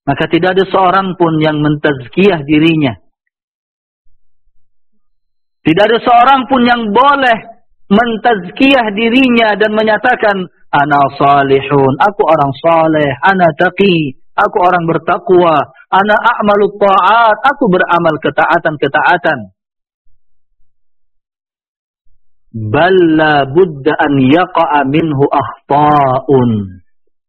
Maka tidak ada seorang pun yang mentazkiyah dirinya. Tidak ada seorang pun yang boleh mentazkiyah dirinya dan menyatakan, ana salihun, aku orang saleh, ana taqi, aku orang bertakwa, ana a'malu ta'at, aku beramal ketaatan-ketaatan. Bal la budda an yaqa'a minhu akhta'un.